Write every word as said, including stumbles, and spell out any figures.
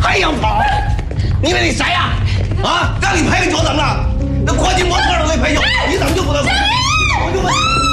还想跑？你以为你谁呀？啊，让你赔个酒怎么了？那国际模特都给赔酒，你怎么就不能赔？我就问。